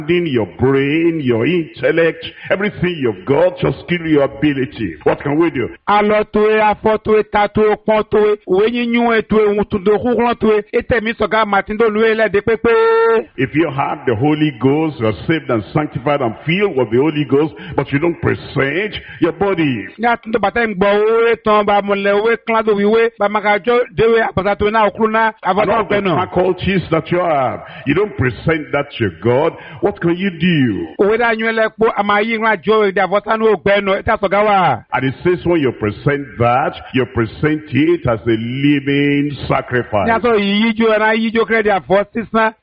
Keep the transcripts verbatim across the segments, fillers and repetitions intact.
your brain, your intellect, everything you've got, just skill your ability. What can we do? Alo towe afo towe tato pon towe wenyi nyue towe mutundo kukulan towe ete mi soga matindo luele de pepe. If you have the Holy Ghost, you are saved and sanctified and filled with the Holy Ghost, but you don't present your body. Nya tundo bata ngbo we ton ba mole we klado wiwe ba magajo dewe apata to na okruna avado All the gbeno. faculties that you have, you don't present that to God. What can you do? Owe da nyele po amayi nwa jo de avota no gbeno eta soga wa. And it says when you present that, you present it as a living sacrifice. Nya so yijo na yijo kredi afo sisan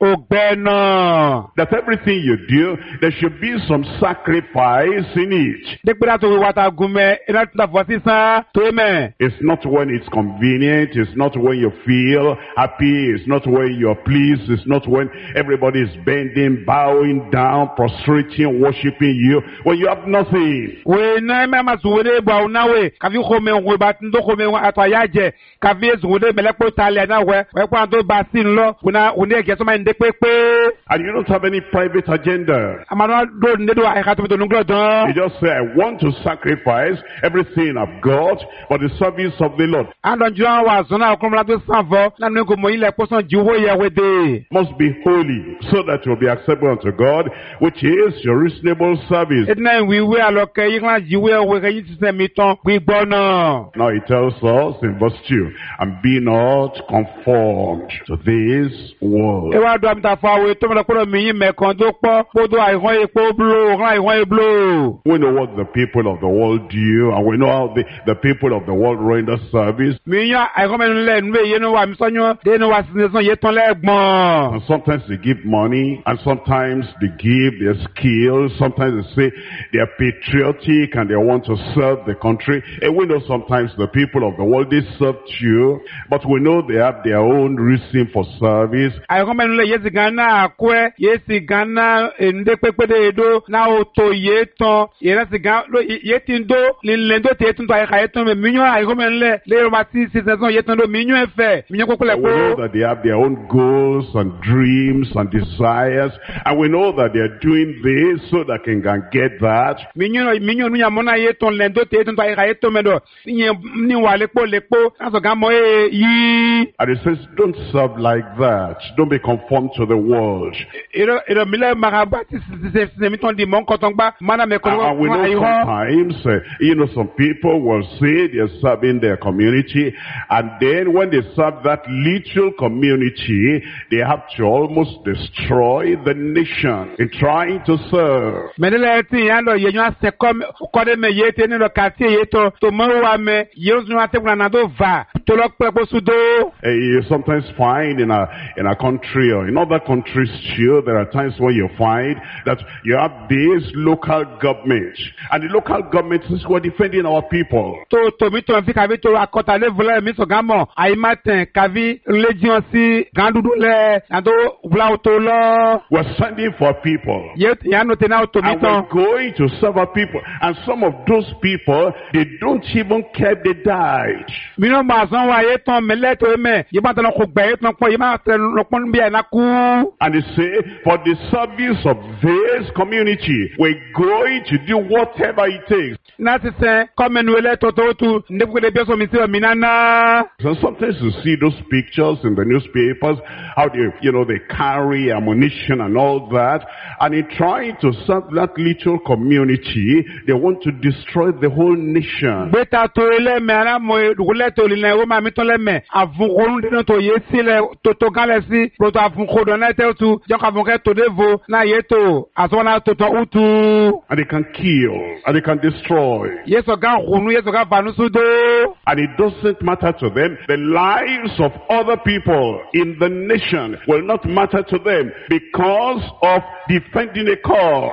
ogbeno. That everything you do, there should be some sacrifice in it. De pera to wata gume ina tunda afo sisan to me. It's not when it's convenient, it's not when you feel happy, it's not when you're pleased, it's not when everybody is bending, bowing down, prostrating, worshiping you, when you have nothing. We na me ma zuwede ba unawe kavi khome we batindo khome wa atwayaje kavi zuwede melekpo tale na we we kwa ndo basin lo una une geso ma nde pepe. And you don't have any private agenda. Amano do ndedo ai khatu to nunglo don. You just say, I want to sacrifice everything I've got for the service of the Lord. Ando njuwa wa zona okromla to sanvo na nungo mo ile poson jiwo ye wede. Must be holy, so that you'll be acceptable unto God, which is your reasonable service. Etna we we aloke yikla jiwo we ke yitse mi ton gbigbono. Now he tells us in verse two, and be not conformed to this world. E wa do am ta fa we to mo ko mi yin me kan to po podo ai hon epo blo ran ai hon e blo. We know what the people of the world do, and we know how the, the people of the world render service. Mi yan ai hon me le nwe ye no wa mi sonyo de no wa sineson ye ton legbon. And sometimes they give money, and sometimes they give their skills, sometimes they say they are patriotic and they want to serve the country. And we know sometimes the people of the world, they serve you, but we know they have their own reason for service. Ai hon me le ye si gana akwe ye si gana nde pepe de do na oto ye ton ye la si gan ye tindo le lendo te tun to ai ka ye ton me minyo ai hon me le le ma ti si saison ye ton do minyo e fe minyo ko kule And we know ko. that they have their own goals and dreams and desires, and we know that they are doing this so that they can get that. Minyo minyo nu ya mona ye ton lendo te tun to ai ka ye ton me do ni ni wa lepo lepo na so gan mo e yi. And it says, don't serve like that. Don't be conformed to the world. Ero ero mile marabati se se mi ton di mon koton gba mana me ko And and we know ai ho. sometimes, uh, you know, some people will say they're serving their community, and then when they serve that little community, they have to almost destroy the nation in trying to serve. Menele ti yan lo ye nwa se kom ko de me ye te ni lo quartier ye to to mo wa me ye nwa te na do va to lo pe sudo. Uh, you sometimes find in a in a country or in other countries too, there are times when you find that you have this local government, and the local government is who are defending our people. To to mi to fi kavi to akota le vole mi so gamo ai matin kavi legion si gandudu le na do vla to lo. We're standing for people. Ye yan no te na to mi And ton. we're going to serve our people. And some of those people, they don't even care if they died. Mi no ma son wa ye ton me le to me ye ba ton ko gbe ye ton po ye ma te lo pon bi na ku. And they say, for the service of this community, we're going to do whatever it takes. Na ti se comme nous le to to tu ne ko de beso mi se mi nana. So sometimes you see those pictures in the newspapers, how they, you know, they carry ammunition and all that. And in trying to serve that little community, they want to destroy the whole nation. Beta to le me ana mo rule to le o ma mi to le me avun korun de to ye si le to to kan le si pro to avun ko do na te tu jo ka avun ke to devo na ye to aso na to to utu. And they can kill, and they can destroy. Ye so gan runu ye so gan vanu sudo. And it doesn't matter to them. The lives of other people in the nation will not matter to them because of defending a cause.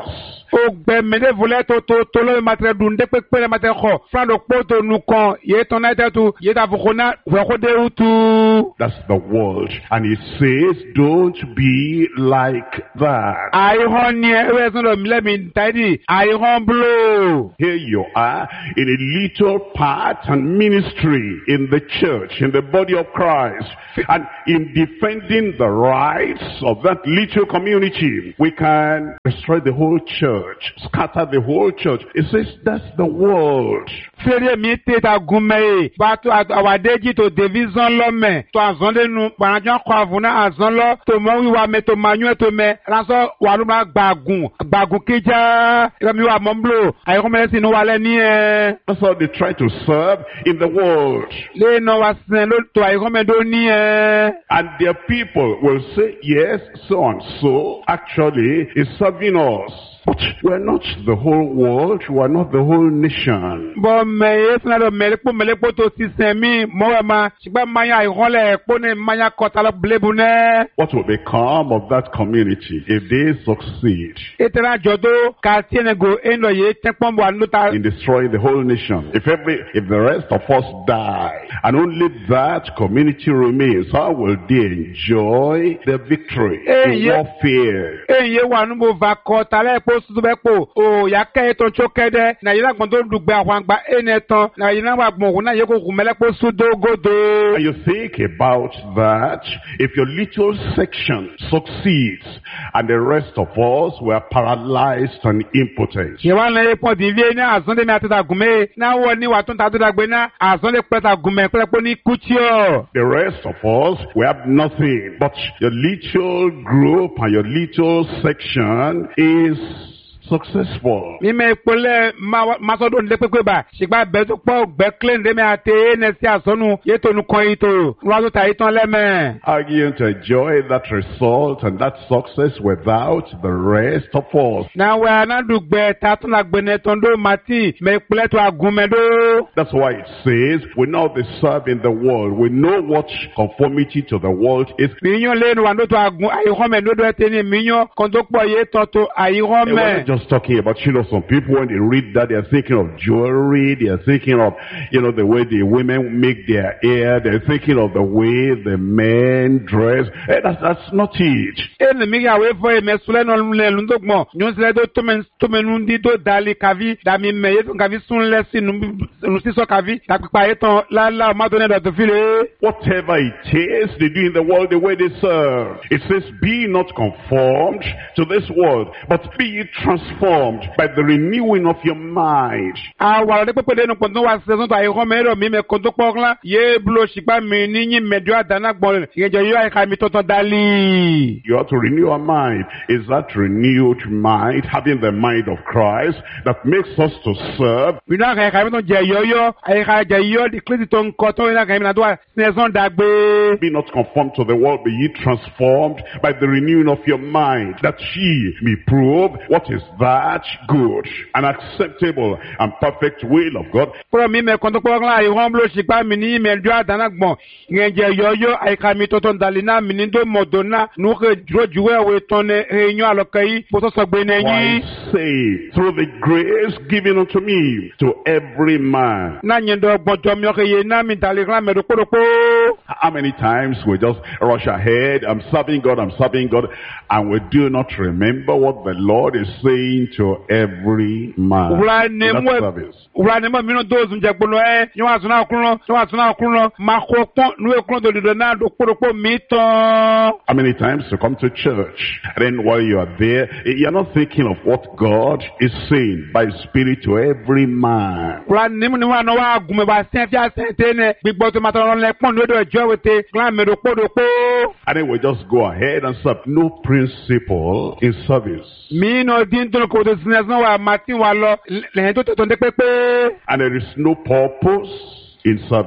O gbe mede vole to to to lo matre dunde pekpele matre kho. Frado poto nukon ye tonete tu ye ta vukona vukode utu. That's the world. And he says, don't be like that. Ayron ye wezono mile min taidi. Ayron blow. Here you are in a little part and ministry in the church, in the body of Christ. And in defending the rights of that little community, we can destroy the whole church, scatter the whole church. It says that's the world. Fere mi te ta gume ba to awadeji to division lo me to azonde nu panajo ko avuna azon to mo wi wa me to manu to me ranso wa lu ma gbagun gbagun keja e mi wa momblo ayi ko me sinu wa le ni e. That's how they try to serve in the world. Le no wa sin lo to ayi ko me do ni e. And their people will say, yes, so and so actually is serving us. But we're not the whole world, we are not the whole nation. Bo me yesna do melepo melepo to sistemi mo ma sigba maya ihole po ne maya kotala blebune. What will become of that community if they succeed Etera jodo ka tiene go endo ye tepombo anuta in destroying the whole nation? If every if the rest of us die and only that community remains, how will they enjoy the victory in warfare? Eh ye wanu bo va kotala po subepo o yake to chokede na yina gbondo dugbe awangba enetan na yina wa gbon na ye ko kumele po sudogodo. And you think about that, if your little section succeeds and the rest of us were paralyzed and impotent. Ye wa na epo di vie na azonde mi atata gume na wo ni wa tun ta dagbe na azonde peta gume pepo ni kutio. The rest of us, we have nothing, but your little group and your little section is successful. Mi me pole ma masodo nde pepe ba sigba be to po gbe clean de me ate ne si asonu ye to nu kon ito wa to ta itan leme. Are you to enjoy that result and that success without the rest of us? Na we na dugbe ta tun agbe ne tondo mati me pole to agumedo. That's why it says we know the serve in the world. We know what conformity to the world is. Minyo le no ando to agun ayi home no do eteni minyo kon to po ye to to ayi home. Just talking about, you know, some people when they read that, they are thinking of jewelry, they are thinking of, you know, the way the women make their hair, they're thinking of the way the men dress. Hey, that's, that's not it. En mi ga we fo e mesule no le lundo gmo nyon sele do to men to menundi do dali kavi da mi me yeto kavi sun le si nu si so kavi da pipa eton la la ma do ne do file. Whatever it is they do in the world, the way they serve, it says, be not conformed to this world, but be ye transformed by the renewing of your mind. Awara de pepe de no kondo wa saison to ayi homero mi me kondo pokla ye blo shipa mi ni yin medio adana gbon yejo yo ai ka mi toto dali. You have to renew our mind. Is that renewed mind, having the mind of Christ, that makes us to serve? We na ka ka mi to je yo yo ai ka je yo di kliti to nko to na ka mi na do saison dagbe. Be not conformed to the world, be ye transformed by the renewing of your mind, that ye may prove what is that good and acceptable and perfect will of God. Pro mi me kondo pokla ayi homblo shipa mi ni medio adana gbon yeje yo yo ai ka mi toto dalina mi ni do modona nu ke rojuwe we tone reunion alokai bo so sogbe na yin. Say, through the grace given unto me, to every man. Na nyendo gbojo mi o ke ye na mi daligra me do podopo. How many times we just rush ahead, I'm serving God, I'm serving God, and we do not remember what the Lord is saying to every man in that service. Ura ne mo mi no do zun je gbono e yon asuna okunro yon asuna okunro ma ko pon nu ekunro do do na do podopo mi tan. How many times you come to church, and then while you are there, you're not thinking of what God is saying by Spirit to every man. Ura ne mo ni wa no wa gume ba sen fi asente ne gbigbo to mataron le pon do do ejo wete clan me do podopo. And then we just go ahead and serve. No principle in service. Mi no din to ko do sinas no wa Martin wa lo le to to de pepe. And there is no purpose in service.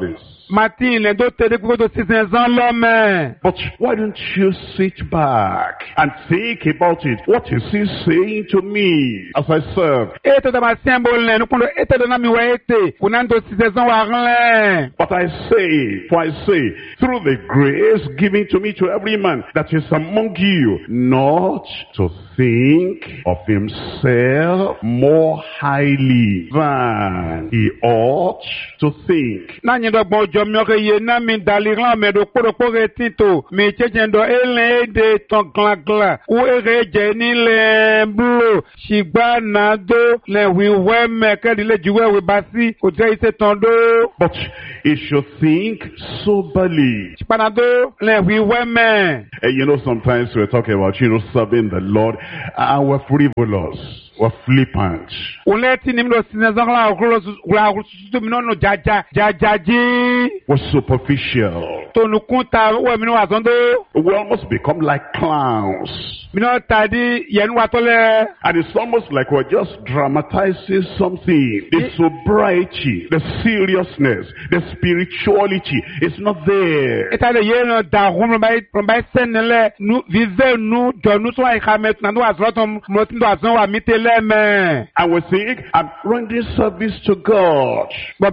Martin le do te de ko to six ans l'homme. But why don't you sit back and think about it? What is he saying to me as I serve? E to da ma symbole le no ko e te do na mi wa ete. Kunando six ans wa ran. But I say, for I say, through the grace given to me to every man that is among you, not to think of himself more highly than he ought to think. Na nyi do gbo jo mi o ke ye na mi daliran me do poro poro tito mi cheche ndo ele de ton glan glan u ere je ni le blo shigba na do le wi we me ke le juwe we basi o je ise ton do. But he should think soberly. Shigba do le wi we me. And you know, sometimes we're talking about, you know, serving the Lord, and we're frivolous, we're flippant. Uleti ni mdo sinezangla uklo ukla uklo minono jaja jajaji. We're superficial. Tonu kunta we mino wazondo. We almost become like clowns. Mino tadi yenu watole. And it's almost like we're just dramatizing something. The sobriety, the seriousness, the spirituality is not there. Etade yeno da rumlo bai rumbai senele nu vive nu do nu so ai khamet na nu azrotom motindo azon wa mitele. And we think, I'm rendering service to God. And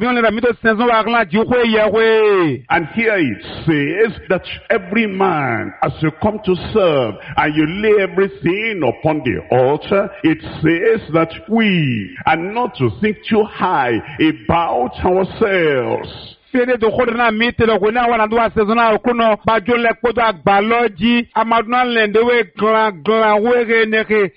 here it says that every man, as you come to serve and you lay everything upon the altar, it says that we are not to think too high about ourselves. Fede do kodna mite lo kuna wana do asezona okuno bajo le podo agbaloji amaduna lende we glan glan we neke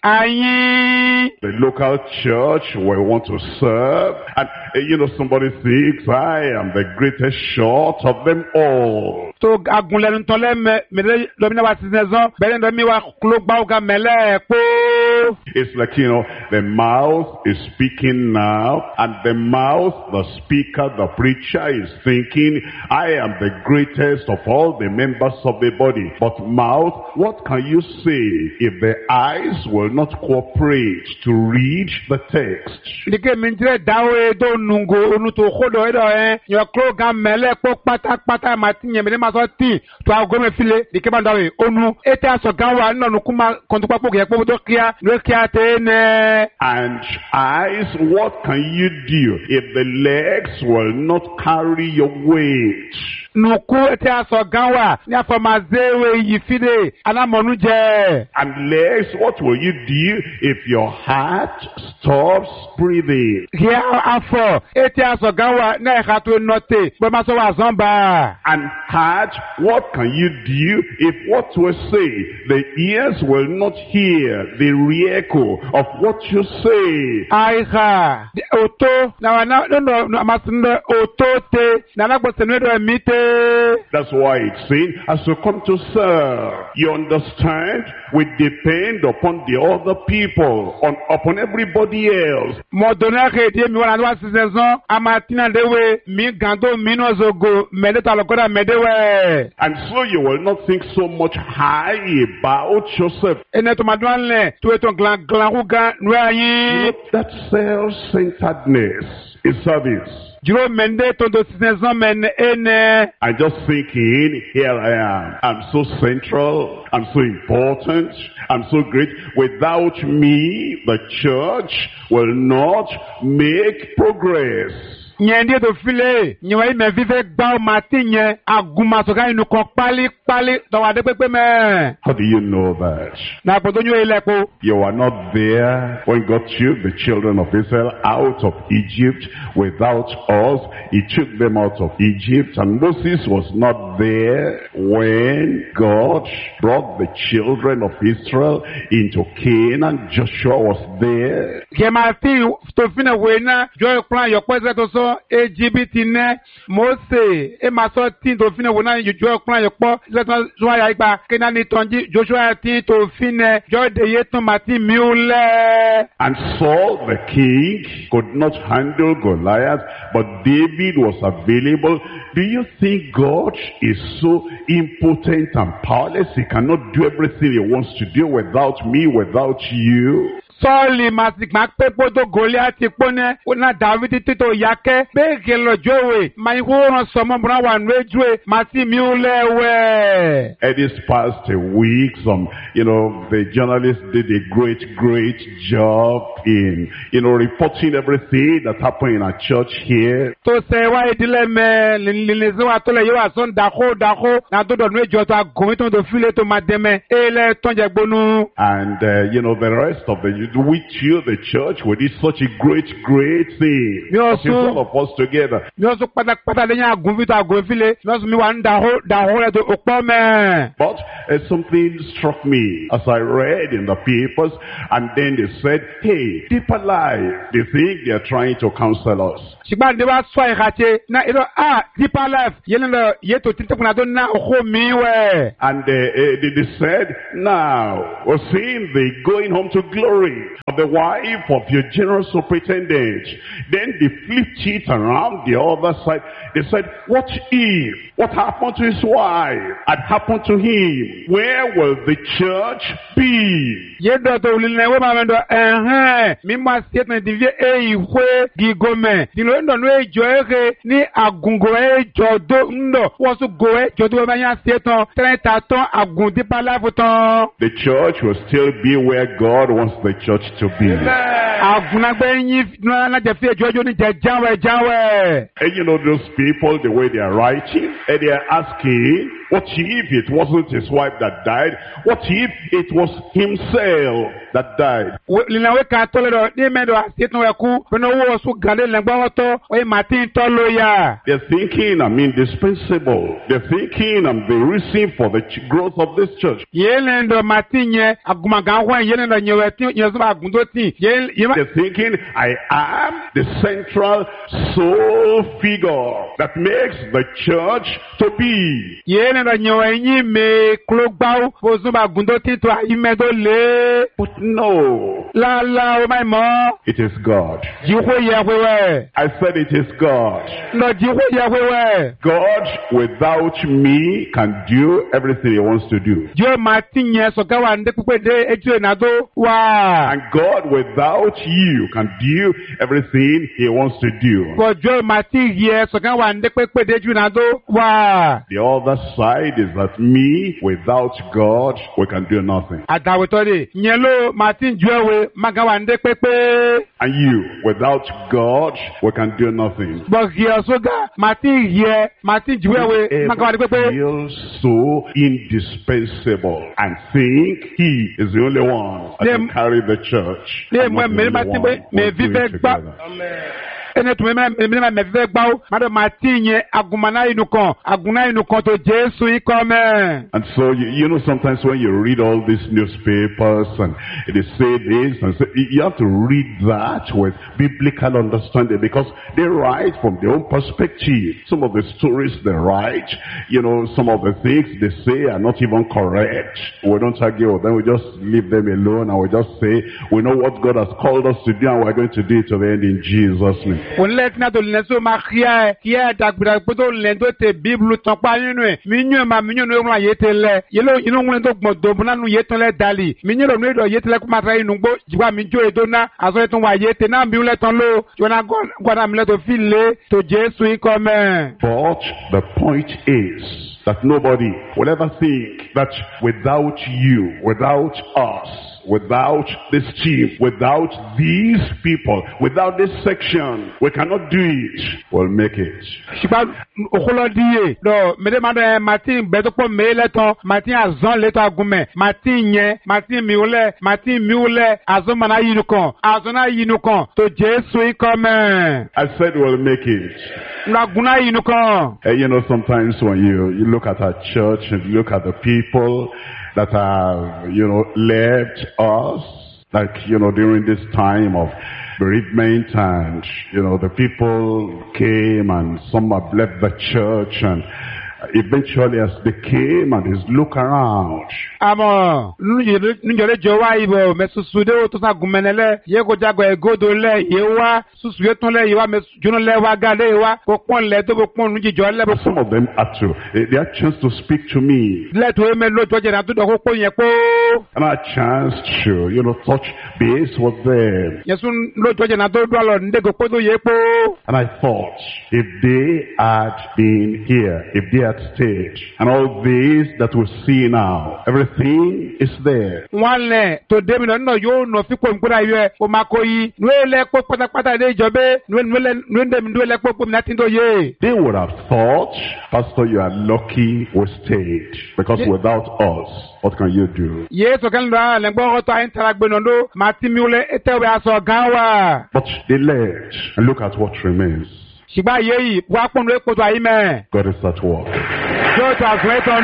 ayin. The local church we want to serve, and uh, you know, somebody thinks I am the greatest short of them all. So agunle ntole me me domina wa sizezon bele ndo mi wa klo gba oga mele po. It's like, you know, the mouth is speaking now, and the mouth, the speaker, the preacher is thinking, I am the greatest of all the members of the body. But mouth, what can you say if the eyes will not cooperate to read the text? Dike minjire dawe do nungo onuto khodo edo eh yo klo ga mele po pata pata matinye me ma so ti to agome file dike ba dawe onu ete aso ganwa nonu kuma kontupa po ge po do kia no kia tene. And eyes, what can you do if the legs will not carry your weight? Nuku ete aso ganwa ni afamazewe yifide anamonu je. And legs, what will you do if your heart stops breathing? Here afọ ete aso ganwa na ekatu note be ma so wa zomba. And heart, what can you do if what we say, the ears will not hear the re-echo of what you say? Aiha the oto na wana no no amasinde oto te na na gbo senedo emite. That's why it's saying, as you come to serve, you understand, we depend upon the other people, on upon everybody else. Modonake die mi wana do asizezon amatina dewe mi gando minozogo medeta lokoda medewe. And so you will not think so much high about yourself. Ene to madwanle to eto glan glan ruga nwayin. That self-centeredness is service. Juro mende tondo sinezon men ene. I'm just thinking, here I am. I'm so central. I'm so important. I'm so great. Without me, the church will not make progress. Nyende do file nyewa ime vive gba matinye aguma soka inu kon pali pali do wa de pepe me. How do you know that? Na podo nyo ilepo. You are not there when God took the children of Israel out of Egypt without us. He took them out of Egypt, and Moses was not there when God brought the children of Israel into Canaan. Joshua was there. Kemati to fina wena joy plan your kwese to so Ejibiti ne Mose e maso tin to fina wona joy plan your po so ya igba Kenani tonji Joshua tin to fina joy de yeton mati miule. And Saul the king could not handle Goliath, but David was available. Do you think God is so impotent and powerless? He cannot do everything he wants to do without me, without you? Sọ́ọ̀lì máa sì máa pé gbódò Gòlíátì pọ́nẹ́ ó ná Dáfídì títò yákẹ́ bẹ́ẹ̀ kí lọ́jọ́ ìwé máa ń wọ́n sọmọ bùrọ̀ wà nínú ẹjọ́ ẹ̀ máa sì mí lẹ́wẹ̀. And this past week, some, you know, the journalists did a great, great job in, you know, reporting everything that happened in our church here. Tó ṣe wá ìdílé mẹ́ lìlìsí wa tó lè yẹ wá sọ́n dàkó dàkó náà tó dọ̀nù ìjọ tó àgùnmí tó tó fílẹ̀ tó máa dẹ́mẹ́ ẹ̀lẹ́ tó ń jẹ gbónú. And, uh, you know, the rest of the, with you, the church, we did such a great, great thing. Mi ò sún. All of us together. Mi ò sún pátápátá lẹ́yìn àgùnfí tó àgùnfí fílẹ̀. Mi ò sún mi wà ń dàkó dàkó rẹ̀ tó òpó mẹ́. But uh, something struck me as I read in the papers, and then they said, hey, Deeper Life, they think they are trying to counsel us. Ṣùgbọ́n àdé wa sọ ìhàtẹ́ náà ìlọ ah Deeper Life yẹn lọ yẹ tó títí kùnà tó ná òkú mi wẹ̀. And uh, uh, they, they said, now, we're seeing the going home to glory of the wife of your general superintendent. Then they flipped it around the other side. They said, what if, what happened to his wife had happened to him? Where will the church be? Yé dọ̀tọ̀ òlìlẹ̀ wọ́n máa mẹ́dọ̀ ẹ̀hẹ́n mímọ́ àṣetàn ìdíje èyí wé gígọ́mẹ̀. Dìlọ́ ìdọ̀nù ẹjọ́ ẹ̀rẹ́ ní àgùngò ẹjọ́ tó ń lọ. Wọ́n tún gò ẹjọ́ tó wọ́n máa yá ṣetán tẹ́lẹ̀ta tán àgùn Deeper Life tán. The church will still be where God wants the church to be. Àgùn nágbẹ́ yín náà jẹ́ fi ẹjọ́ ẹjọ́ ní jẹ́ jáwẹ̀ jáwẹ̀. And you know those people, the way they are writing, and they are asking, what if it wasn't his wife that died? What if it was himself that died? Lìnàwé kan tó lọ́dọ̀ ní mẹ́dọ̀ àṣetán ẹ̀kú pẹ̀lú owó oṣù gàdé lẹ́gbọ́n tó wọ́n máa ti ń tọ́ lóya. They're thinking I'm indispensable. They're thinking I'm the reason for the ch- growth of this church. Yé lẹ́ndọ̀ máa ti yẹn àgùnmàgà wọ́n yé lẹ́ndọ̀ yẹ̀wẹ̀ tí yẹn sọ́ba àgùn tó tì. They're thinking I am the central soul figure that makes the church to be. Yé lẹ́ndọ̀ yẹ̀wẹ̀ yín mẹ́ kúló gbáwó fún sọ́ba àgùn tó tì tó àyí mẹ́tò lé. But no. Lálá o máa mọ̀. It is God. Jíwó yẹ wẹ́wẹ́. I said it is God. Lọ jíwó yẹ wẹ́wẹ́. God without me can do everything he wants to do. Yóò máa ti yẹn sọ̀gá wa ní pípé dé etí ìnàdó wá. And God without you can do everything he wants to do. Bọ̀jọ́ máa ti yẹ sọ̀gá wa ní pípé dé etí ìnàdó wá. The other side is that me without God we can do nothing. Àtàwítọ́ de yẹn ló máa ti ju ẹ̀wẹ̀ mága wa ní pípé. And you without God we can do nothing. Bọ̀ yẹ sọ́gá máa ti yẹ máa ti ju ẹ̀wẹ̀ mága wa ní pípé. Feels so indispensable and think he is the only one that can carry the church. I'm not the only one who do it together. Ẹni tún mi máa mẹ́fẹ́ gbáwó, máa dọ̀ máa tí yẹn agùnmọ̀ná inú kan, agùnmọ̀ná inú kan tó Jésù yín kọ́ mẹ́. And so, you, you know, sometimes when you read all these newspapers and they say this, and say, you have to read that with biblical understanding because they write from their own perspective. Some of the stories they write, you know, some of the things they say are not even correct. We don't argue with them, we just leave them alone and we just say, we know what God has called us to do and we're going to do it to the end in Jesus' name. Onlet na to lenso ma khia kia dagbra poto lendo te Bible ton pa yinu e minyu ma minyu no ru ayetele yelo inu ngun to gbodo buna nu yetele dali minyu ro no do yetele kuma tra inu gbo jiwa mi jo edona aso etun wa yete na bi le ton lo jona gwana mi le to file to Jesu ikome. But the point is that nobody will ever think that without you, without us, without this team, without these people, without this section, we cannot do it. We'll make it. Ṣùgbọ́n òkúlọ́díyè lọ mẹ́tẹ́mọ́tẹ́ Martin bẹ́tọ́pọ̀ mẹ́lẹ́tọ́ Martin azán lẹ́tọ́ agúnmẹ̀ Martin yẹn Martin miwulẹ̀ Martin miwulẹ̀ azọ́mọ̀nà yìí kan azọ́nà yìí kan tó Jésù ikọ̀ mẹ́. I said we'll make it. Laguna yìí kan. Uh, you know, sometimes when you, you look at our church and you look at the people that have, you know, left us, like, you know, during this time of bereavement and, you know, the people came and some have left the church and Eventually, as they came and they look around, Amo, nujole jowa ibo me susude o to sa gumenele ye ko jago egodo le ye wa susuye ton le ye wa me juno le wa gale wa ko pon le to ko pon nuji jo le bo. some of them had to, they had a chance to speak to me. Le to me lo to je na to do ko po yen po. And I had a chance to, you know, touch base with them. Yesun lo to je na to do lo nde ko po to ye po. And I thought, if they had been here, if they had stayed, and all this that we see now, everything is there. One le to de mi no yo no fi ko nkura ye o makoyi nu ele ko patapata de jobe nu nu le nu de mi le ko mi natin do ye. They would have thought, Pastor, you are lucky we stayed, because Yeah. without us, what can you do? Ye so kan da le gbo to ayin tara gbe no do ma ti mi ule etewe aso gan wa. But they left, and look at what remains. Shigba ye yi wa pon re ko to ayi me. God is at work. Jo to aso to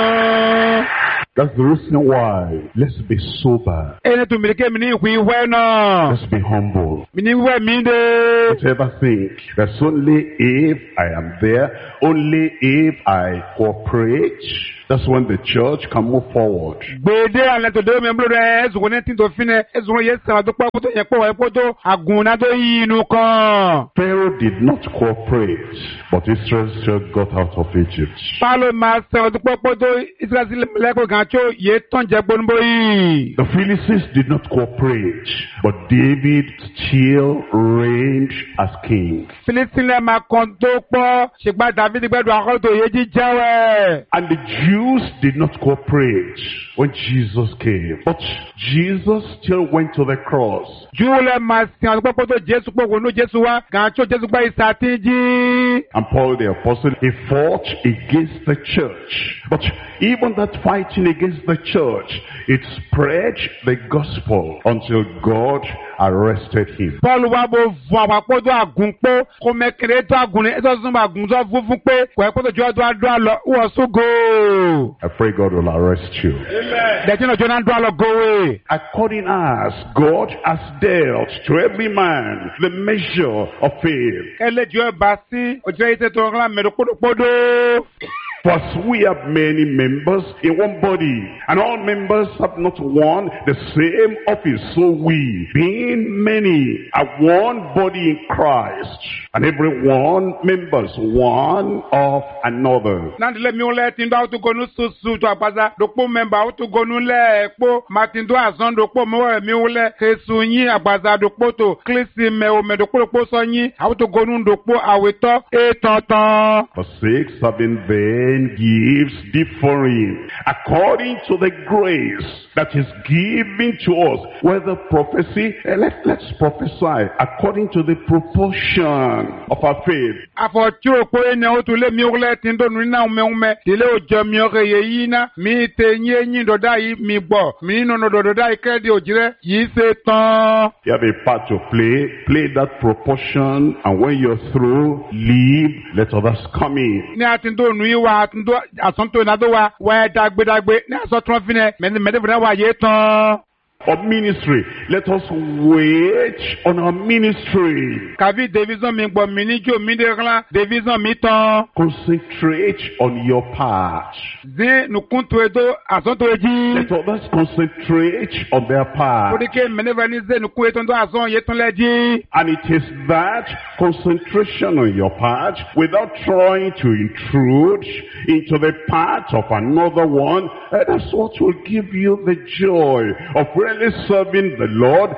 nu. That's the reason why. Let's be sober. Ene tu mi ke mi ni hu iwe no. Let's be humble. Mi ni we mi de. Don't ever think that's only if I am there, only if I cooperate, that's when the church can move forward. Gbede ale to de me mblo re ezu ne tin to fine ezu ye se to pa to ye po e po to agun na do yi inu kan. Pharaoh did not cooperate, but Israel still got out of Egypt. Palo ma se to po po to Israel le ko gan cho ye ton je gbonbo yi. The Philistines did not cooperate, but David still reigned as king. Philistine ma kon to po Shigba David gbedu akọ to ye ji jawe. And the Jews did not cooperate when Jesus came, but Jesus still went to the cross. Jule ma se to po to Jesu po wo no Jesu wa gan cho Jesu gba isatiji. And Paul the apostle, he fought against the church. But even that fighting against the church, it spread the gospel until God arrested him. Paul wa bo vo wa po do agun po ko me kere to agun e so sun agun so funfun pe ko e po to jo do ado alo wo so go. I pray God will arrest you. Amen. De jino jona do alo go we. According as God has dealt to every man the measure of faith. Ele jo ba si o je ite to ran me do podo podo. For as we have many members in one body, and all members have not one the same office, so we, being many, are one body in Christ, and every one members one of another. Nandi le mi o le tin do to go nu su su to apaza do po member o to go nu le po Martin do azon do po mo mi o le Jesu yin apaza do po to klisi me o me do po po so yin a to go nu do po aweto e tonton. For six have been vain gifts differing according to the grace that is given to us, whether prophecy, eh, let, let's prophesy according to the proportion of our faith. Afo tiro po ene o to le mi o le tin do nu na me me dile o je mi o ye yi na mi te yin yin do da yi mi gbo mi no no do do da ikedi o jire yi se tan. You have a part to play, play that proportion, and when you're through, leave, let others come in. Ni atin do nu yi wa atin do ason to na do wa wa dagbe dagbe ni aso tron fine me me de wa ye tan. Of ministry, let us wait on our ministry. Kavi division mi gbo mi ni jo mi de ran division mi tan. Concentrate on your part. Zin nu kun to edo ason to eji. Let others concentrate on their part. Odi ke me ne va ni ze nu ku eton do ason ye ton leji. And it is that concentration on your part, without trying to intrude into the part of another one, uh, that's what will give you the joy of really serving the Lord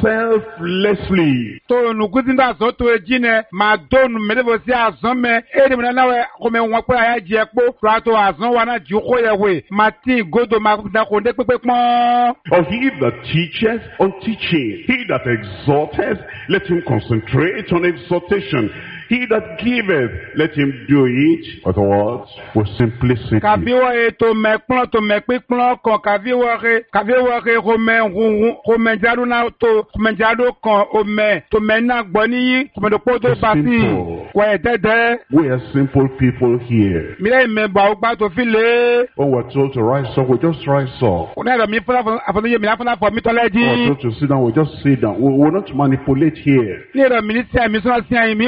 selflessly. To nu ku tin do ason to eji ne ma do nu me de bo si ason me e de me na we ko me won pe aya je po to to ason wa na ju ko ye we ma tin godo ma da ko de pepe pon. Or he that teacheth on teaching, he that exhorteth, let him concentrate on exhortation. He that giveth, let him do it. Otherwise, with simplicity. Kabi wo e to me pon to me pe pon kan kabi wo re kabi wo re ko me ko me jadu na to ko me jadu kan o me to me na gbo ni ko me do po to ba si wo e dede. We are simple people here. Mi le me ba o gba to fi le. When we're told to rise up, we just rise up. O na do mi funa afonu ye mi afuna for mi to leji. When we're told to sit down, we just sit down. We will not manipulate here. Ni do mi ni si mi so si mi mi lo so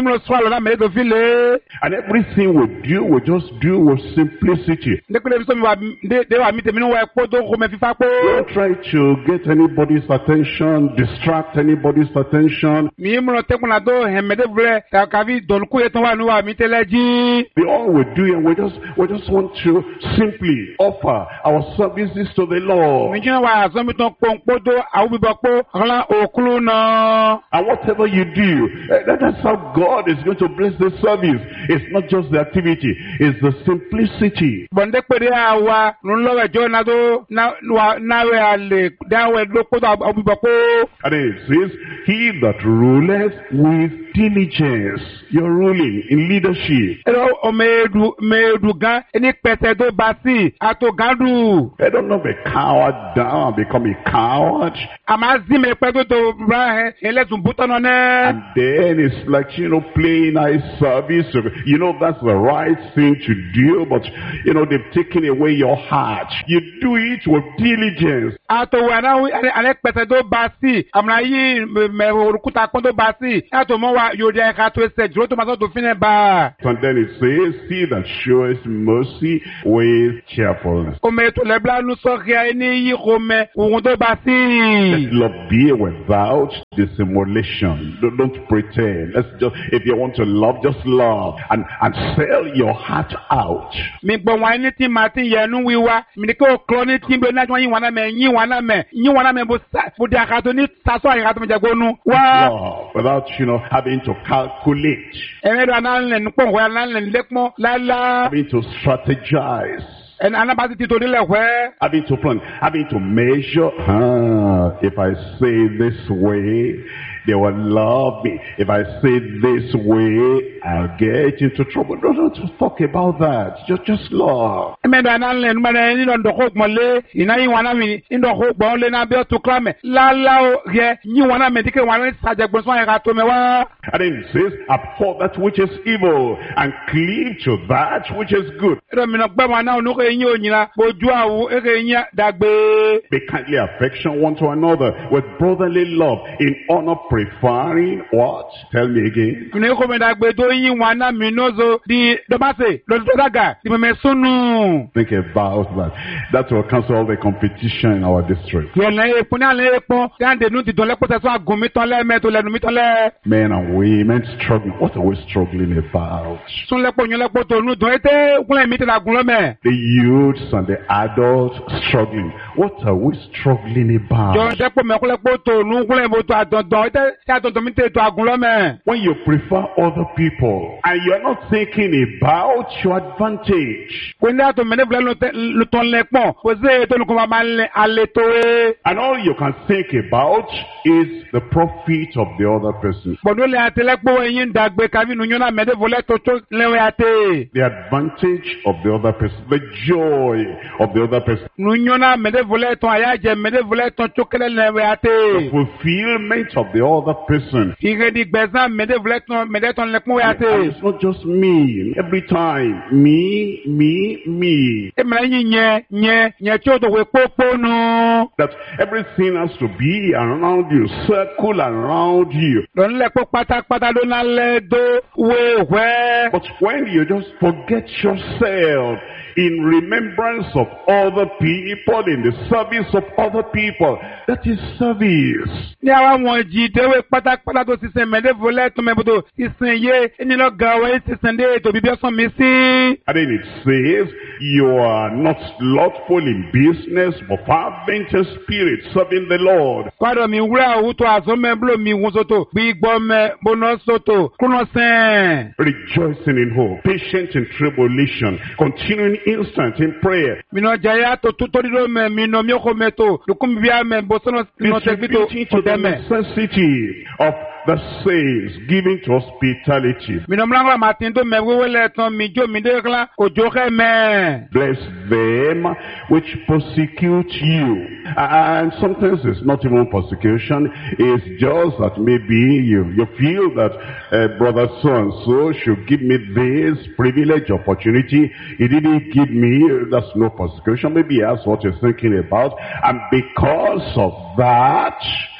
lọ náà mẹ́lẹ́ tó fi lé. And everything we do, we just do with simplicity. ndekule biso mi wa de de wa mi temi ni wa ekpo to ko me fifa po. Don't try to get anybody's attention, distract anybody's attention. mi mo te kuna do hemede vle ka ka vi don ku etan wa ni wa mi teleji. The all we do and we just we just want to simply offer our services to the Lord. mi jina wa so mi ton pompo do awu bi bo po ala okulu na. And whatever you do, uh, that, that's how God is going to bless the service. It's not just the activity, it's the simplicity. bonde pere awa no lo jo na do na wa na we ale da we do ko do awu bi bo po. And it says, he that ruleth with diligence. You're ruling in leadership. ero o medu medu gan eni pete do basi ato gadu. I don't know, be coward down, become a coward. amazi me pedo to bra he ele tun butono ne. And then it's like, you know, playing nice service. You know, that's the right thing to do, but, you know, they've taken away your heart. You do it with diligence. ato wana ale pete do basi amra yi me orukuta kon do basi ato mo wa yo de ka to se juro to ma so to fine ba. And then it says, he that showeth mercy with cheerfulness. o me to le bla nu so ria ni yi ko me ohun to basi. Let love be without dissimulation. Don't, don't pretend. Let's just, if you want to love, just love and, and sell your heart out. mi gbọ́ wọn ní tí màá ti yẹnu wíwá mi ní kí o kúrò ní tí gbé náà yín wọn náà mẹ yín wọn náà mẹ yín wọn náà mẹ bó sa bó di àkàtó ní sasọ àyíká tó mi jẹ gbónú. wá Love without, you know, having to calculate, ẹ̀rẹ́ rẹ̀ náà lẹ̀ ní pọ̀npọ̀ náà lẹ̀ ní lẹ́pọ̀ lálá having to strategize, ẹni anábàtí ti torí lẹ̀ wẹ́. having to plan, having to measure. Ah, if I say this way, they will love me. If I say this way, I'll get into trouble. Don't, don't talk about that. Just, just love. ẹ̀mẹ́dọ̀ náà lẹ̀ ní mẹ́rin nínú ọ̀dọ̀kọ̀ gbọ̀nlé iná yín wọn náà mi nínú ọ̀dọ̀kọ̀ gbọ̀nlé náà bí ó tó kílámẹ̀ lálá rẹ̀ yín wọn náà mẹ́tí kí wọn ní sàjẹ̀gbọ̀n sún àyíká tó mẹ́wàá. And then it says, abhor that which is evil and cleave to that which is good. ẹ̀rọ mi náà gbẹ́ wọn náà onúkọ̀ eyín òyìnbá ojú àwọ̀ ẹ̀rọ eyín dàgbé. Be kindly affection one to another with brotherly love, in honor preferring what? Tell me again. Kune ko me dagbe do yin wana minozo di domase lo do daga di me sunu. Think about that. That will cancel all the competition in our district. Ye na e pon ale e pon dan de nu ti don le po se so agun mi ton le me to lenu mi ton le. Men and women struggling. What are we struggling about? Sun le po yan le po to nu don ete kunle mi te lagun lo me. The youths and the adults struggling. What are we struggling about? Jo de po me kunle po to nu kunle mo to adon don ete ya don to mi te to agun lo me. When you prefer other people and you're not thinking about your advantage, Kwenda to me ne vle lo ton le pon. Ko se to nu ko ma le ale to e. and all you can think about is the profit of the other person, Bodo le atele po yin dagbe kavi nu nyona me de vole to to le we ate. the advantage of the other person, the joy of the other person, Nu nyona me de vole to ayaje me de vole to to kele le we the ate. fulfillment of the other person. Ire di gbezan me de vole to me de ton le pon we And ate. it's not just me. Every time, me, me, me. E me yin nye nye nye ti o to we popo nu. That everything has to be around you, circle around you. Don le po pátápátá do na le do we we. But when you just forget yourself in remembrance of other people, in the service of other people, that is service. Ni awa won ji de we pátápátá to sisen me de vole to me bodo isin ye eni lo ga we sisen de to bibi osan mi si. And then it says, you are not slothful in business, but fervent in spirit, serving the Lord. Kwado mi wura wu to aso me blo mi won soto bi gbo me bono soto kuno sen. Rejoicing in hope, patient in tribulation, continuing instant in prayer, Mi no jaya to to to do me mi no mi ko me to do kum bia me bo sono no te bi to distributing to the necessity of the saints, giving to hospitality. mi no mlangla matin do me wele ton mi jo mi de kla ko jo ke me. Bless them which persecute you. And sometimes it's not even persecution, it's just that maybe you, you feel that uh, brother so-and-so should give me this privilege, opportunity. He didn't give me, that's no persecution. Maybe that's what you're thinking about. And because of that,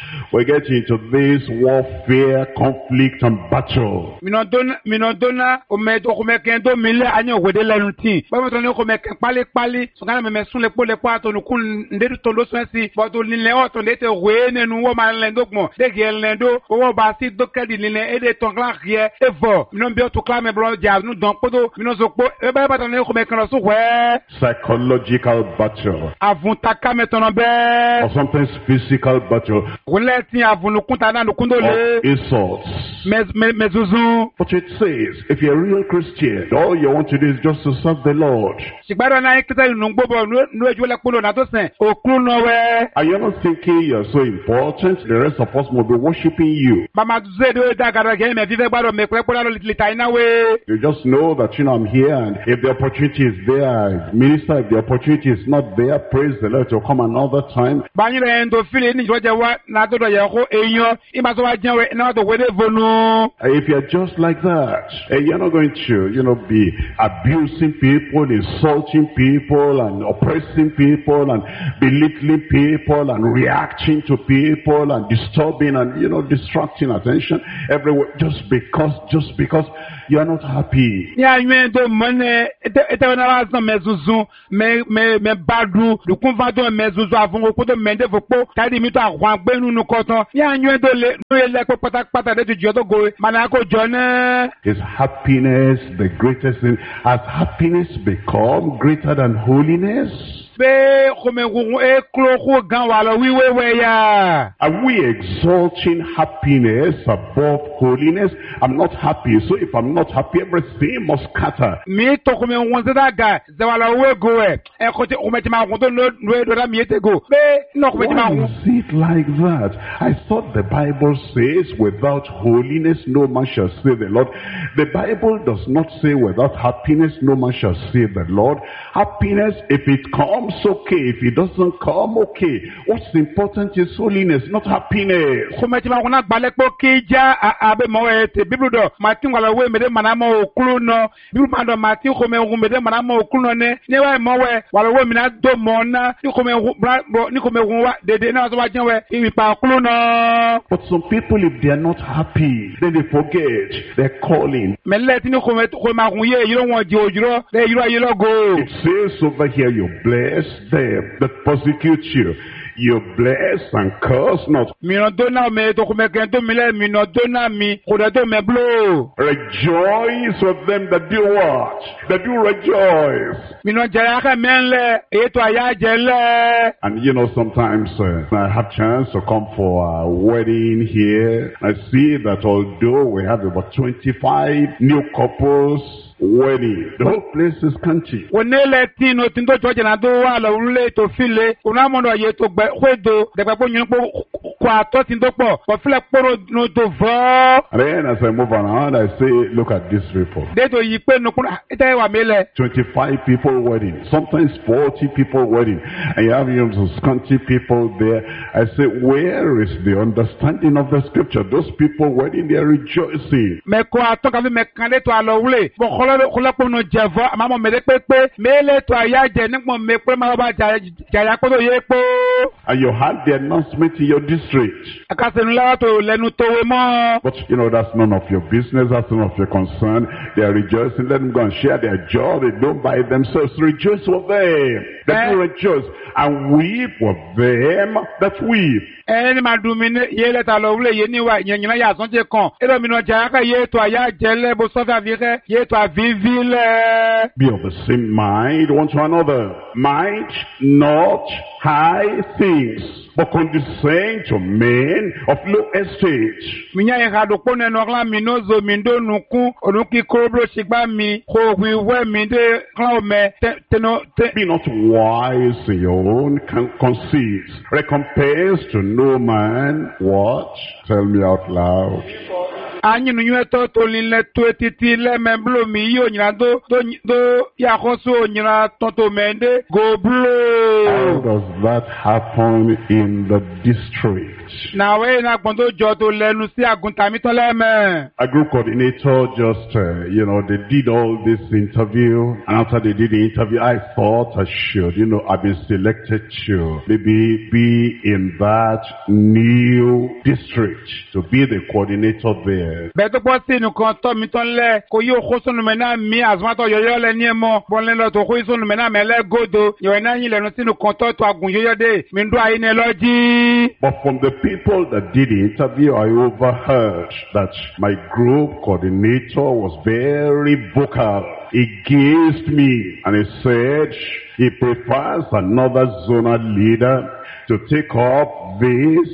we get into this warfare, conflict, and battle. Minodona, minodona, omedo komekendo mile anyo wede lenuti. Bama toni komeken pali pali. Songana me mesun le po le po ato nukun ndedu tondo sensi. Bodo linle oto ndete wene nuwo malendo mo. Dege lendo, owo basi doke di linle ede tongla rie evo. Minon bio to klame blo jazz nu don podo. Minon zokpo ebe bata ne komeken so we. Psychological battle. Avuntaka metono be. Or sometimes physical battle. Wole ti avunukunta na nukundo le. Or insults. Mez mezuzu. But it says, if you're a real Christian, all you want to do is just to serve the Lord. And you're not thinking you're so important, the rest of us will be worshiping you. You just know that, you know, I'm here, and if the opportunity is there, I minister. If the opportunity is not there, praise the Lord, you'll come another time. If you're just like that, and you're not going to, you know, be abusing people, insulting people, and oppressing people, and belittling people, and reacting to people, and disturbing, and, you know, distracting attention everywhere, just because, just because you're not happy. Yeah, you mean the money? It's when I was no mezuzu, me me me badu. The convado mezuzu avon ko to mende foko. Tadi mi to àwọn gbenu nu koton. Yeah, you mean the le no le ko pata pata de jo to go. Manako jona. Is happiness the greatest thing? Has happiness become greater than holiness? Are we exalting happiness above holiness? I'm not happy, so if I'm not happy, everything must scatter. Why is it like that? I thought the Bible says, without holiness, no man shall see the Lord. The Bible does not say, without happiness, no man shall see the Lord. Happiness, if it comes, okay. If it doesn't come, okay. What's important is holiness, not happiness. But some people, if they are not happy, then they forget they're calling. It says over here, you bless them that persecute you. You bless and curse not. Rejoice with them that do what? That do rejoice. And you know, sometimes uh, I have chance to come for a wedding here. I see that although we have about twenty-five new couples wedding, the whole place is country. And then as I move around, I say, look at these people. twenty-five people wedding, sometimes forty people wedding, and you have you know, some country people there. I say, where is the understanding of the scripture? Those people wedding, they are rejoicing. And you had the announcement in your district. But you know, that's none of your business, that's none of your concern. They are rejoicing. Let them go and share their joy. They don't buy themselves. Rejoice with them that you rejoice, and weep with them that weep. Be of the same mind one to another. Mind not high things, but condescend to men of low estate. Be not wise in your own conceits. Recompense to no man what? Tell me out loud. How does that happen in the district? Na we na gbọ́n tó jọ tó lẹ́nu sí àgùntàn mi tán lẹ́mẹ̀. A group coordinator just, uh, you know, they did all this interview. And after they did the interview, I thought I should, you know, I've been selected to maybe be in that new district to be the coordinator there. Bẹ́ẹ̀ tó pọ̀ sí nǹkan tọ́ mi tán lẹ̀ kò yóò kó sónú mẹ́ náà mi àzùmátọ̀ yọ̀yọ́ lẹ ní ẹ̀mọ́ bọ́nlẹ́ lọ tó kó sónú mẹ́ náà mẹ́lẹ́ gòdò yọ̀ọ́ náà yín lẹ́nu sínú kan tọ́ tó agùn yọ̀yọ́ dé mi ń dún ayé ní lọ́jí. But from the people that did the interview, I overheard that my group coordinator was very vocal against me. And he said he prefers another zonal leader to take up this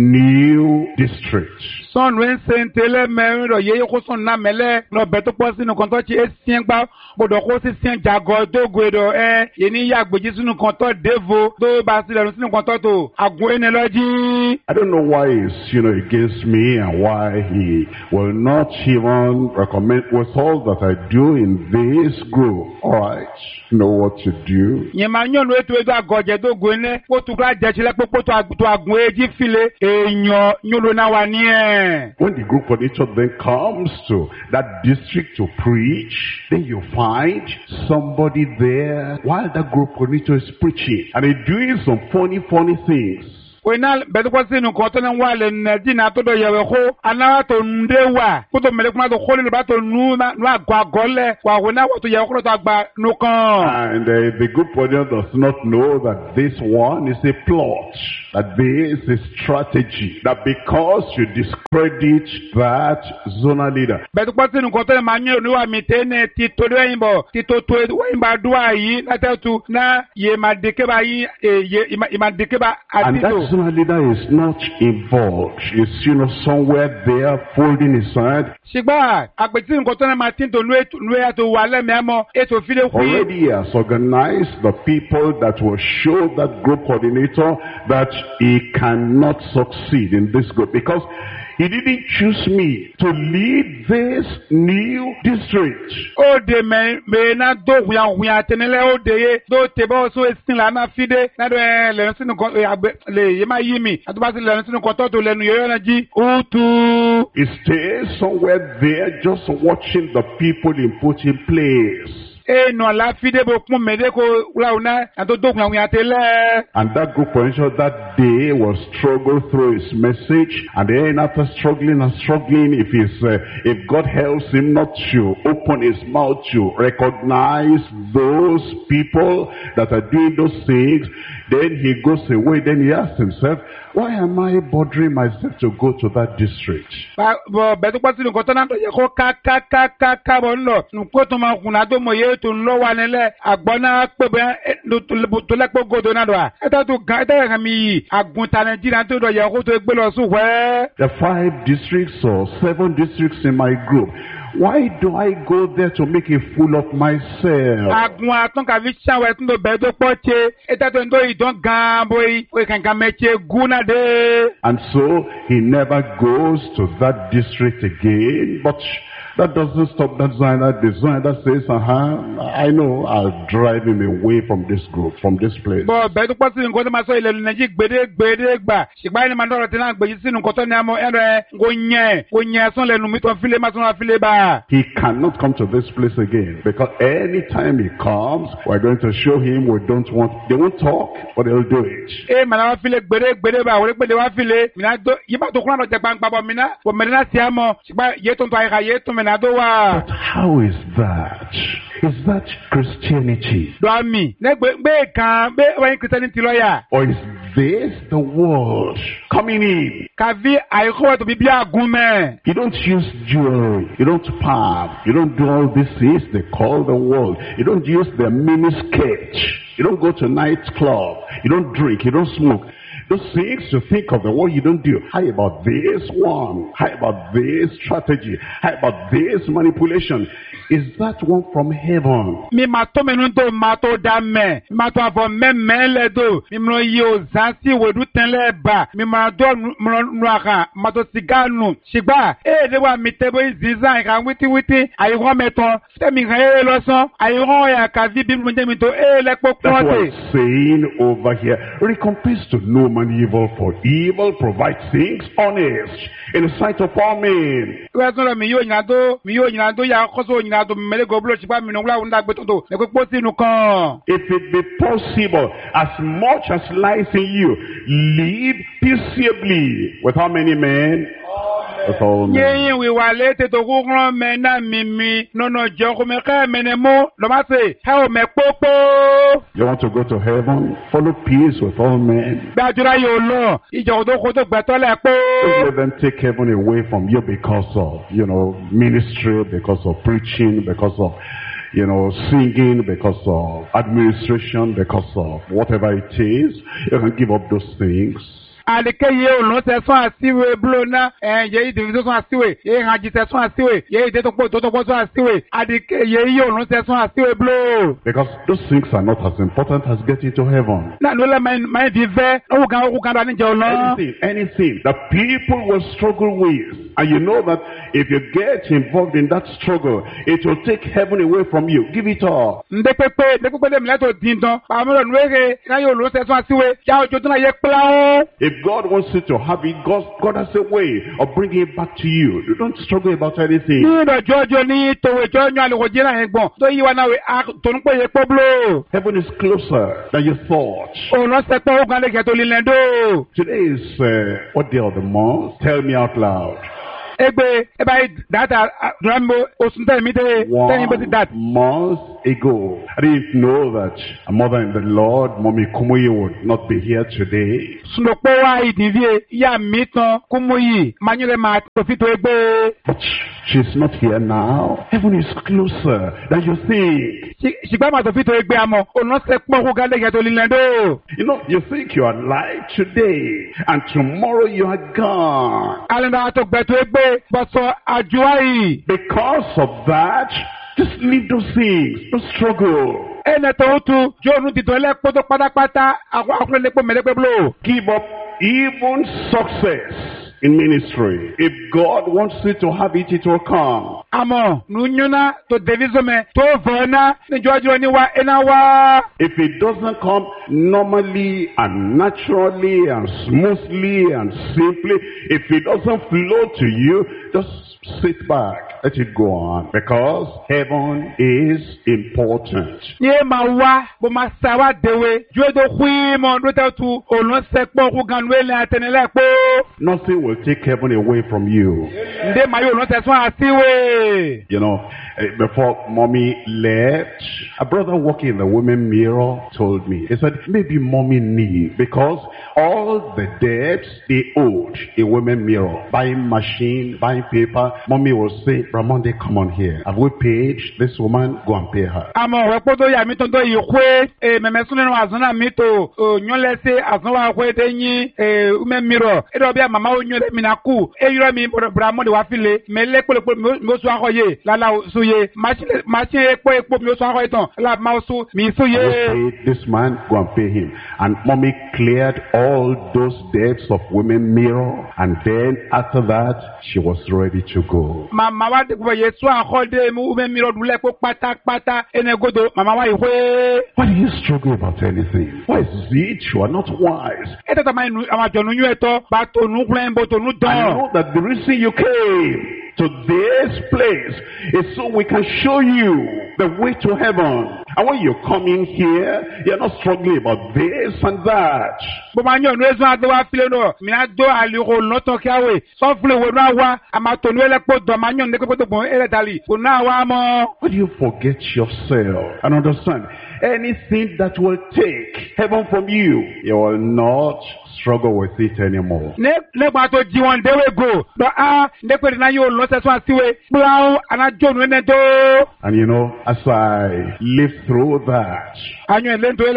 new district. Son wen sentele mẹ́rin rọ̀ yẹ́yẹ́ kó sọ̀n náà mẹ́lẹ́ lọ bẹ̀ tó pọ̀ sínú kan tó ti é sien gbá gbọdọ̀ kó sí sien jagọ̀ tó gbẹdọ̀ ẹ yẹ ní yà gbèjì sínú kan tó dévo tó bá sílẹ̀ sínú kan tó tó àgùn ẹni lọ́jí. I don't know why he's, you know, against me and why he will not even recommend with all that I do in this group. All right, you know what to do. Yẹn máa yàn lóye tó ètò àgọ̀jẹ̀ tó gbé ní kó tó kúrò àjẹsílẹ̀ pópó tó àgùn èjì file èèyàn yàn ló náà wà ní ẹ̀. When the group coordinator then comes to that district to preach, then you find somebody there while that group coordinator is preaching and he's doing some funny, funny things. Wena bedu kwa sinu kontona wale ndina todo yewe ko anawa to ndewa kuto melekuna to kholi ba to nu nu agwa gole wa wena wa to yewe ko to agba nukan. And uh, the group coordinator does not know that this one is a plot, that this is strategy, that because you discredit that zonal leader. Bedu kwa sinu kontona manyo ni wa mitene tito do yimbo tito to yimba duwa yi na tetu na ye madike ba yi ye imadike ba atito. The leader is not involved. He's, you know, somewhere there folding his hand. Already he has organized the people that will show that group coordinator that he cannot succeed in this group because he didn't choose me to lead this new district. Oh, de me me na do huya huya tenele o de do tebo so esin la na fide na do le sinu ko le ye ma yimi atuba si le sinu ko to to lenu yo na ji utu. He stays somewhere there just watching the people he put in place. And that group coordinator that day will struggle through his message, and then after struggling and struggling, if he's, uh, if God helps him not to open his mouth to recognize those people that are doing those things, then he goes away. Then he asks himself, why am I bothering myself to go to that district? To no one ele agbona pebe to lepo godo na do eta to ga eta ga mi agunta Nigeria to do ye ko to gbe lo su we. The five districts or seven districts in my group, why do I go there to make a fool of myself? Agun aton ka vi chawe tun do be do poche eta to ndo idon gan boy we kan ka meche guna de. And so he never goes to that district again, but that doesn't stop that designer. The designer says, uh-huh, I know, I'll drive him away from this group, from this place. But bedu kwasi ngoto maso ile luneji gbede gbede gba. Shigba ni mandoro tina gbeji sinu koto ni amo ere gonye gonye son le numi to file maso na file ba. He cannot come to this place again because anytime he comes, we're going to show him we don't want. They won't talk, but they'll do it. Eh, mana file gbede gbede ba. Wole gbede wa file. Mina do yiba to kuna no jekpan pa bo mina. Bo mina si amo. Shigba yeton to ayika yeton. But how is that? Is that Christianity? Or is this the world coming in? You don't use jewelry. You don't palm. You don't do all these things they call the world. You don't use the mini skirt. You don't go to nightclub. You don't drink. You don't smoke. Those things you think of the world you don't do. How about this one? How about this strategy? How about this manipulation? Is that one from heaven? Mi mato menundo mato dame. Mato avo memele do. Mi mno yo zansi wedu tenle ba. Mi mado nwaka. Mato siganu. Shigba. Eh dewa mitebo iziza. Ika witi witi. Ayiron meton. Temi kaya eloson. Ayiron ya kazi bim mwenje mito. Eh lekpo kwote. That's what I'm saying over here. Recompense to no woman evil for evil, provide things honest in the sight of all men. Wẹ́ẹ́ sọ̀rọ̀ mi yóò yìnbọn tó mi yóò yìnbọn tó yà kọ́sọ̀ yìnbọn tó mẹ́lẹ́ gòbúlò ṣùgbọ́n mi nùgbà wọ́n dàgbé tó tó ẹ̀kọ́ pọ́ sínú kan. If it be possible, as much as lies in you, live peaceably with how many men? With all men. Yẹ́yìn wíwà létí tó kú rán mẹ́ náà mímí nínú ìjọ kò mẹ́ ká mẹ́nẹ̀ mú lọ́mọ́sẹ̀ ẹ̀ ò mẹ́ pópó. You want to go to heaven? Follow peace with all men. Gbàdúrà yóò lọ ìjọ tó kó tó gbẹ̀tọ́ lẹ̀ pé. Don't let them take heaven away from you because of, you know, ministry, because of preaching, because of, you know, singing, because of administration, because of whatever it is. You can give up those things. Àdìkẹ́yẹ òun tẹ̀sán àsíwèé búlọ́nà ẹ̀ yẹ ìdè tó sún àsíwèé yẹ ìhàjì tẹ̀sán àsíwèé yẹ ìdè tó pọ̀ tó tó pọ̀ sún àsíwèé àdìkẹ́yẹ yẹ òun tẹ̀sán àsíwèé búlọ́. Because those things are not as important as getting to heaven. Náà ló lẹ́ máa di fẹ́ owó kan owó kan dání jẹun náà. Anything, anything that people will struggle with, and you know that if you get involved in that struggle, it will take heaven away from you. Give it up. Ndé pépé ndé pépé dé mílẹ̀ tó dín tán pàmò nùwéke káyọ̀ òun tẹ̀sán àsíwèé yà ọjọ́ tó náà yẹ pílà. If God wants you to have it, God, God has a way of bringing it back to you. You don't struggle about anything. Ní ìdọ̀jọ́jọ́ ní tòwé jọ́nyọ́ àlùkò jẹ́ náà yẹn gbọ̀n tó yí wa náà wẹ̀ tó ń pè é pọ́bló. Heaven is closer than you thought. Òun lọ sẹ́pẹ́ ó kan lè kẹ́ tó lílẹ̀ dó. Today is uh, what day of the month? Tell me out loud. Egbe eba data drambo osunte mi de tell me that month ago. I didn't know that a mother in the Lord, Mommy Kumuyi, would not be here today. Sunokpo wa idivie ya mi tan Kumuyi manyule ma profito egbe. But she's not here now. Heaven is closer than you think. Shigba ma profito egbe amo ono se pon ko gale ge to lilendo. You know, you think you are alive today and tomorrow you are gone. Alenda to gbe to egbe. Because of that, just leave those things. Don't struggle. Give up even success in ministry. If God wants you to have it, it will come. If it doesn't come normally and naturally and smoothly and simply, if it doesn't flow to you, just sit back. Let it go on. Because heaven is important. Nothing will take heaven away from you. You know, before Mommy left, a brother working in the women mirror told me, he said, maybe Mommy need, because all the debts they owed a women mirror, buying machine, buying paper, Mommy will say, Ramonde, come on here. Have we paid this woman? Go and pay her. This man, go and pay him. And Mommy cleared all those debts of women mirror, and then after that, she was ready to go. Why do you struggle about anything? Why is it you are not wise? And you know that the reason you came to this place is so we can show you the way to heaven. And when you come in here, you're not struggling about this and that. What do you forget yourself and understand? Anything that will take heaven from you, you will not struggle with it anymore. And you know, as I live through that, and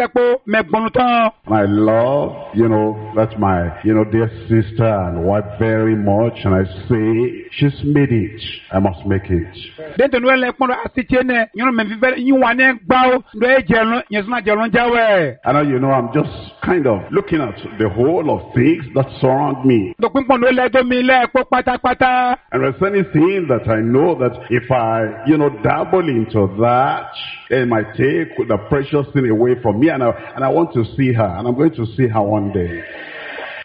I love, you know, that's my, you know, dear sister and wife very much, and I say, she's made it, I must make it. And you know, I'm just kind of looking at the whole of things that surround me. And there's anything that I know that if I, you know, dabble into that, it might take the precious thing away from me, and I, and I want to see her, and I'm going to see her one day.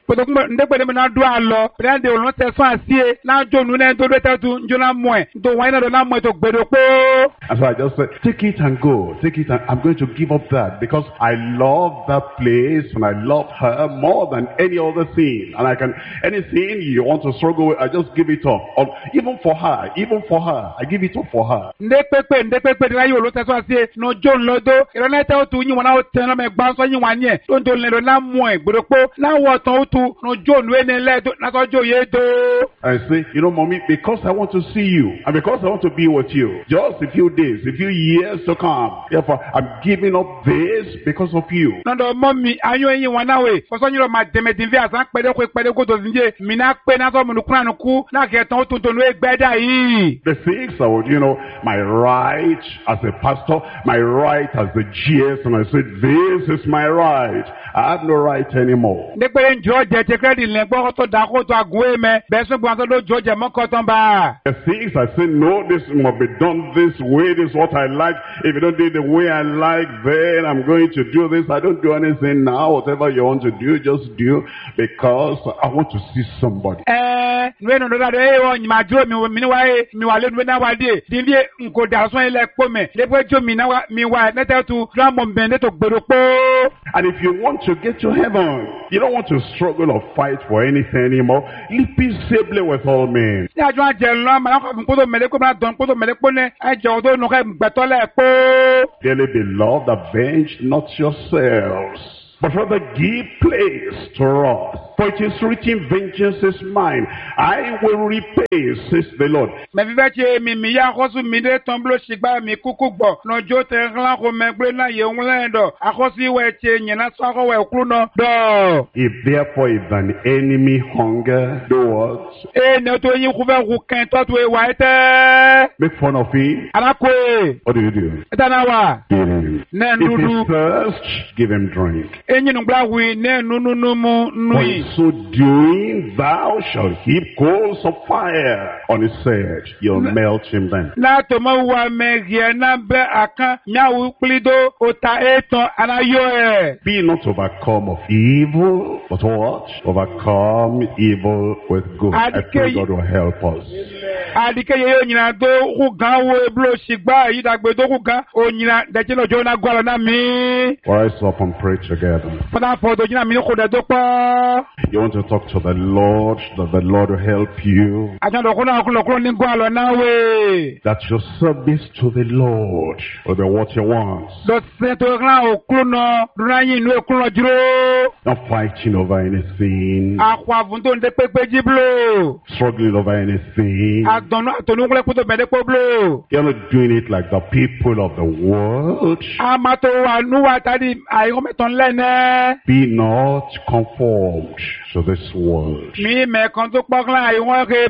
Poto kumbe ndekwe me na do alo. Prende o no te so asie. Na jo nu ne to do tetu njona moe. Do wan na do na moe to gbedo po. And so I just said, take it and go. Take it and I'm going to give up that because I love that place and I love her more than any other thing. And I can, anything you want to struggle with, I just give it up. Um, even for her, even for her, I give it up for her. Ndekwe ndekwe na yo lo te so asie. No jo lodo. Ero na te o tu yin wan na o te na me gba so yin wan yen. Do do le do na moe gbedo po. Na wo ton o tu no jo nu ene le do na so jo ye do. I say, you know, mommy, because I want to see you and because I want to be with you, just a few days, a few years to come. Therefore, I'm giving up this because of you. No, no, mommy, ayo yin wan na we. For so yin lo ma deme din vi asan pede ko pede ko to zinje. Mi na pe na so mo nukura nuku. Na ke ton o tu to nu e gbeda yi. The things I would, you know, my right as a pastor, my right as the G S, and I said, this is my right. I have no right anymore. Ndekwe njo je te credit le gbo to da ko to agun e me. Be so gbo so do jo je mo ko ton ba. The things I say, no, this must be done this way. This is what I like. If you don't do it the way I like, then I'm going to do this. I don't do anything now. Whatever you want to do, just do because I want to see somebody. Eh, we no do da e o ma jo mi mi wa e mi wa le nu na wa de. Din bi nko da so ile po me. Le po jo mi na wa mi wa na te tu ran mo ben de to gbero po. And if you want to get to heaven, you don't want to struggle or fight for anything anymore. Live peaceably with all men. Ni ajo aje lo ma ko ko to mele ko ma don ko to mele po ne e je o to no ka gbeto le po. Dearly beloved, avenge not yourselves, but rather give place to wrath. For it is written, vengeance is mine, I will repay, says the Lord. Me vi beche mi mi ya ko su mi de tomblo sigba mi kuku gbo. No jo te ran ko me gbe na ye unle do. Akosi we che yin na so ko we kru no do. If therefore if an enemy hunger, do what? E ne to yin ku be ku kan to to e wa ete. Make fun of him. Ala ko e. What do you do? Eta na wa. Give him. Ne If he nudu. thirsts, give him drink. Enyi nu gba wi ne nunu nu mu nu For yi. in so doing, thou shalt heap coals of fire on his head. You'll melt him then. Na to mo wa me gie na be akan nyawu plido ota eton anayo e. Be not overcome of evil, but what? Overcome evil with good. I pray God will help us. Adike ye onyina do ku gan wo eblo sigba yi dagbe do ku gan onyina de ti lojo na gwala na mi. Rise up and pray together. Father for do jina mi ko de do pa. You want to talk to the Lord, that the Lord will help you. Ajan do ko na ko lo ko ni gwala na we. That your service to the Lord will be what you want. Do se to ran o ku no ran yin nu e ku lo juro. Not fighting over anything, Akwa fun to nde pepe jiblo. struggling over anything. Adonu atonu ko le ku to be de poblo. You're not doing it like the people of the world. Amato wa nu wa tadi ayo meton lene. Be not conformed to this world, Mi me kan to pokla ayo won ke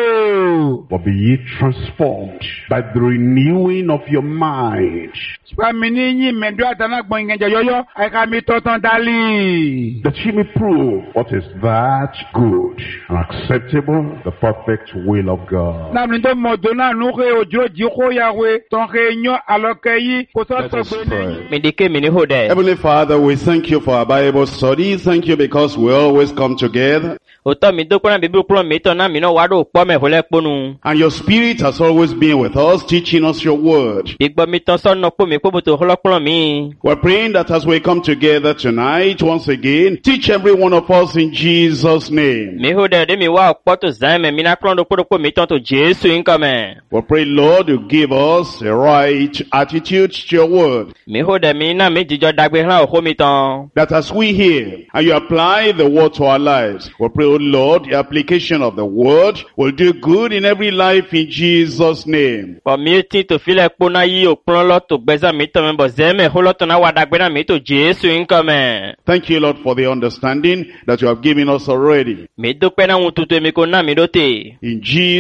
blo. but be ye transformed by the renewing of your mind, Wa mi ni yin me do atana gbon yen yoyo ai ka mi to tan dali. that ye may prove what is that good and acceptable, the perfect will of God. Na mi do mo do na nu ke ojo ji ko ya we ton ke yan aloke yi ko so Let so us gbe pray. ni. Midike mini hode. Heavenly Father, we thank you for our Bible study. Thank you because we always come together. Oto mi do kuna bibi kuro mi to na mi no wado po me hole ponu. And your Spirit has always been with us, teaching us your word. Bigbo mi ton so no po mi po buto holo kuro mi. We're praying that as we come together tonight, once again, teach every one of us in Jesus' name. Mi hode de mi wa po to zan me mi na kuro do po mi ton to Jesu inka me. We pray, Lord, you give us a right attitude to your word. Mi hode mi na mi jijo dagbe han o mi ton. That as we hear and you apply the word to our lives, we pray, oh Lord, the application of the word will do good in every life in Jesus' name. Po mi ti to file po na yi o pon lo to gbeza mi to me bo zeme holo to na wa dagbe na mi to Jesu inka me. Thank you, Lord, for the understanding that you have given us already. Mi do pe na un tutu mi ko na mi do te. In Jesus'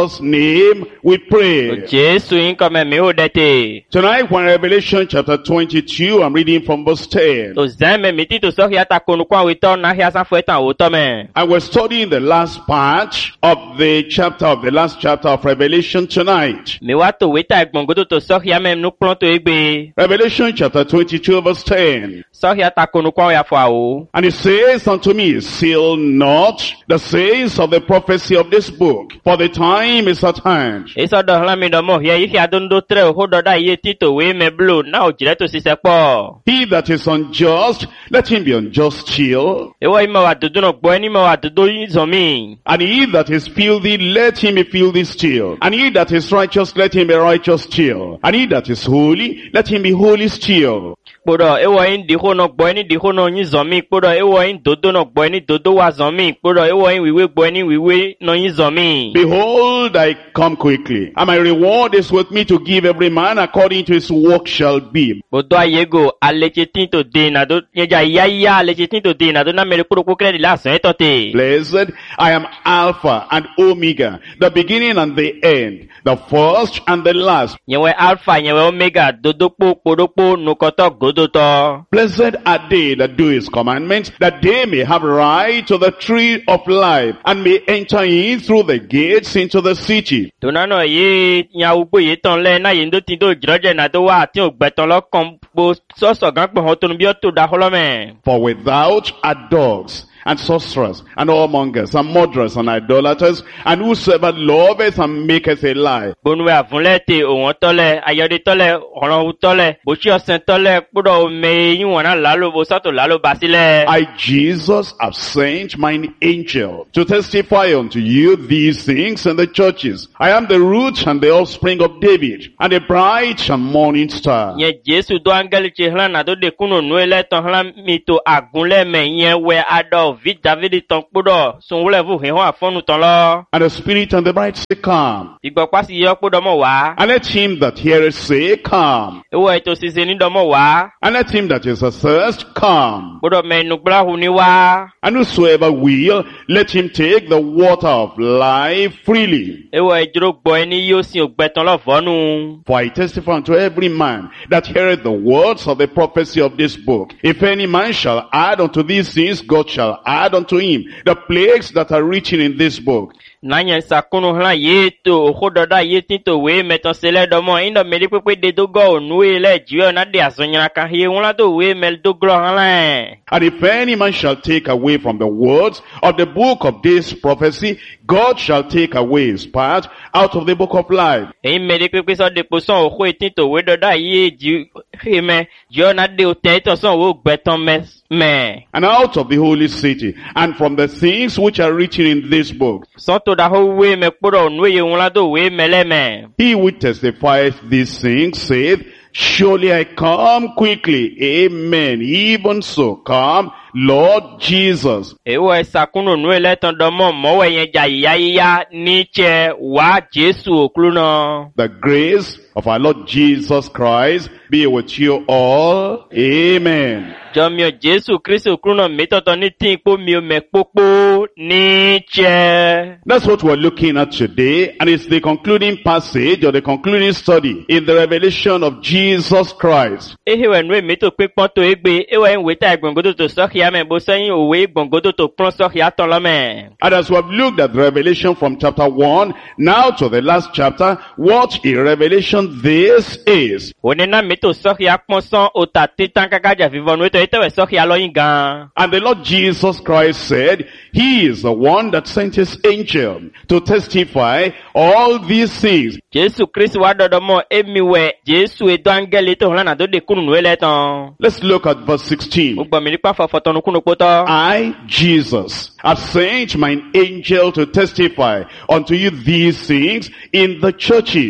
Jesus' name we pray. Jésù yín kọ́ mẹ́ mi ò dẹ́tẹ̀. Tonight, when Revelation chapter twenty-two, I'm reading from verse ten. Tò zẹ́mẹ̀ mi tí tò sọ́kì yàtà konukú àwọn ìtọ́ náà yà sáfù ẹ̀tàn òótọ́ mẹ́. And we're studying the last part of the chapter of the last chapter of Revelation tonight. Mi wá tò wétà ẹ̀gbọ̀ngodò tò sọ́kì yà mẹ́ nú kplọ́n tó égbé. Revelation chapter twenty-two verse ten. Sọ́kì yàtà konukú àwọn yàfọ̀ àwò. And it says unto me, seal not the sayings of the prophecy of this book, for the time is at hand. Èso dọ̀hlan mi dọ̀mọ̀ yẹ yìí fi àdóńdó tẹ̀rẹ̀ òhó dọ̀dá iye títò wé mẹ́ blò náà ò jìrẹ́ tó ṣiṣẹ́ pọ̀. He that is unjust, let him be unjust still. Ìwọ ìmọ̀ wà dúdú náà gbọ́ ẹni mọ̀ wà dúdú yín zọ̀ mí. And he that is filthy, let him be filthy still. And he that is righteous, let him be righteous still. And he that is holy, let him be holy still. Kpọdọ̀ ìwọ yín dìhó náà gbọ́ ẹni dìhó náà yín zọ̀ mí. Kpọdọ̀ ìwọ yín dòdó náà gbọ́ ẹni dòdó wà zọ̀ mí. Kpọdọ̀ ìwọ yín wíwé gbọ́ ẹni wíwé náà yín zọ̀ mí. Behold, I come quickly, and my reward is with me to give every man according to his work shall be. Bodo ayego alechetin to de na do nyeja iya iya alechetin to de na do na mere kuro kokre di la san etote. Blessed, I am Alpha and Omega, the beginning and the end, the first and the last. Nyewe alpha nyewe omega dodopo podopo nukoto godoto. Blessed are they that do his commandments, that they may have right to the tree of life, and may enter in through the gates into the city. Tonano ye nyawugbo ye ton le na yendo tindo jroje na do wa ti ogbeton lo kan bo soso gan pe hon tonu bi o to da holome. For without are dogs, and sorcerers, and whoremongers, and murderers, and idolaters, and whosoever loveth and maketh a lie. Bonwe avunle te owon tole, ayode tole, oran tole, bochi osen tole, pudo me yin wana lalo bo sato lalo basile. I, Jesus, have sent mine angel to testify unto you these things in the churches. I am the root and the offspring of David, and a bright and morning star. Ye Jesu do angeli che hlan na do de kuno nu ele ton hlan mi to agunle me yen we ado vit David ton kpodo sun wole vu he ho afonu ton lo. And the spirit and the bride say, come. Igbo pasi yo kpodo mo wa. And let him that heareth say, come. Ewo eto sise ni do mo wa. And let him that is athirst come. Kpodo me nu gbra hu ni wa. And whosoever will, let him take the water of life freely. Ewo ejro gbo eni yo sin ogbeton lo fonu. For I testify unto every man that heareth the words of the prophecy of this book. If any man shall add unto these things, God shall add unto him the plagues that are written in this book. Nanyen sakunu hlan ye to okododa ye tinto we meton sele domo indo meri pepe de dogo nu ele jiwe na de asonya kan he won do we mel do glo hlan. And if any man shall take away from the words of the book of this prophecy, God shall take away his part out of the book of life. E meri pepe so de poson oko tinto we doda ye ji he me jo na de o teto son wo gbeton me me. And out of the holy city, and from the things which are written in this book. So to da ho we me kporo nu ye won do we mele me. He who testifieth these things saith, surely I come quickly. Amen. Even so come, Lord Jesus. Ewo esakunu nu ele ton domo mo we yen ja iya iya ni che wa Jesu okruno. The grace of our Lord Jesus Christ be with you all. Amen. Jomio Jesu Kristo okruno metoto ni tin po mi o me popo ni che. That's what we're looking at today, and it's the concluding passage or the concluding study in the revelation of Jesus Christ. Ehewe nu meto pe pon to egbe ewe nweta egbongodo to so ya me bo seyin owe egbongodo to pon so ya ton lo me. And as we have looked at the revelation from chapter one, now to the last chapter, what a revelation this is. Onena meto so ya pon son o ta titan kakaja vivon weto etewe so ya lo yin gan. And the Lord Jesus Christ said, he is the one that sent his angel to testify all these things. Jesu Kristo wa dodo mo emiwe Jesu edo angeli to hlan na do de kunu nu ele ton. Let's look at verse sixteen. Ogba mi pa fa fotonu kunu poto. I, Jesus, have sent mine angel to testify unto you these things in the churches.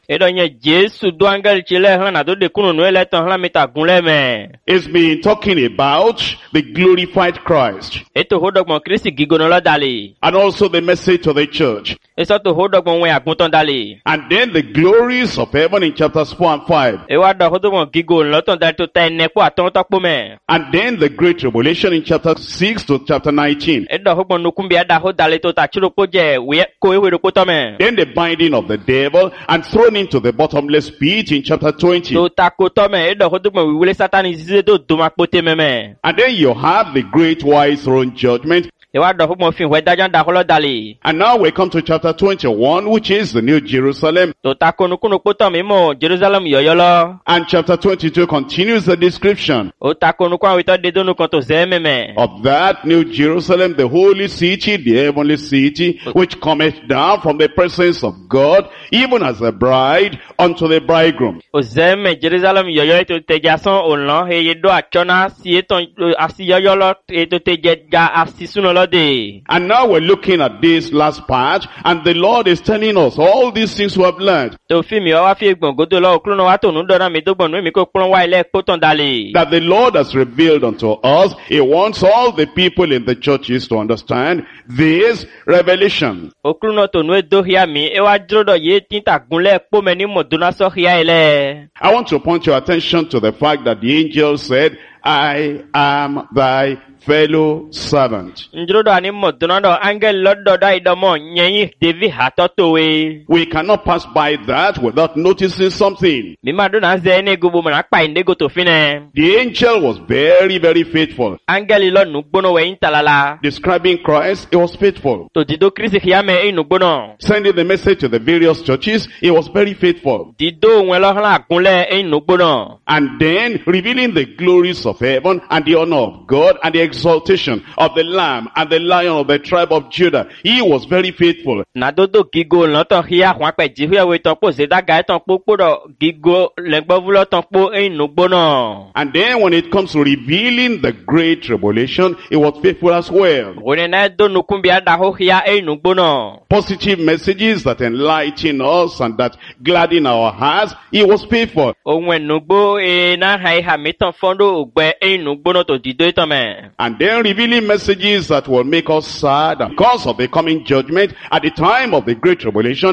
Edo nye Jesu do angel chile hla na do de kunu no ele ton hla meta gunle me. It's been talking about the glorified Christ Eto hodogmo Kristi gigono lo dali. and also the message to the church. Eso to hodogmo we agunton dali. And then the glories of heaven in chapters four and five. E wa do hodogmo gigon lo ton dali to ta ne po aton to po me. And then the great tribulation in chapter six to chapter nineteen. Edo hodogmo nukumbi ada ho dali to ta chiro po je we ko e we ro po to me. Then the binding of the devil and thrown into the bottomless pit in chapter twenty. To ta ko to me edo hodogmo we wile satani zize do do ma pote me me. And then you have the great white throne judgment. E wa do hodogmo fin we dajan da holo dali. And now we come to chapter twenty-one, which is the New Jerusalem. To ta ko nukunu po to me mo Jerusalem yoyolo. And chapter twenty-two continues the description O ta ko nukwa we to de do nu kon to ze me me. of that New Jerusalem, the holy city, the heavenly city, which cometh down from the presence of God, even as a bride unto the bridegroom. O ze me Jerusalem yoyo to te jason o lo he ye do achona si eton asi yoyolo e to te je ga asi suno lo de. And now we're looking at this last part, and the Lord is telling us all these things we have learned, To fi mi o wa fi egbon godo lo okruno wa to nu do na mi do gbon mi ko pon wa ile po ton dali. that the Lord has revealed unto us. He wants all the people in the churches to understand this revelation. Okruno to nu do hia mi e wa dro do ye tin ta gunle po me ni mo do na so hia ile. I want to point your attention to the fact that the angel said, I am thy fellow servant. Ndro do ani mo do na do angel lo do da ido mo yen David ha to to we. We cannot pass by that without noticing something. Mi ma do na ze ne gubo mo na pa inde go to fine. The angel was very, very faithful. Angel lo nu gbono we intalala. Describing Christ, he was faithful. To dido Kristi hia me e nu gbono. Sending the message to the various churches, he was very faithful. Dido won lo hla gunle e nu gbono. And then revealing the glories of heaven and the honor of God and the exaltation of the Lamb and the Lion of the tribe of Judah. He was very faithful. Na dodo gigo lo ton hia hwan pe ji hwe we ton po se da ga ton po po do gigo legbo vulo ton po e nu gbono. And then when it comes to revealing the great tribulation, he was faithful as well. Woni na do nu kumbi ada ho hia e nu gbono. Positive messages that enlighten us and that gladden our hearts, he was faithful. Ohun enugbo e na hai ha mi ton fondo ogbe e nu gbono to dido itan me. And then revealing messages that will make us sad because of the coming judgment at the time of the great tribulation.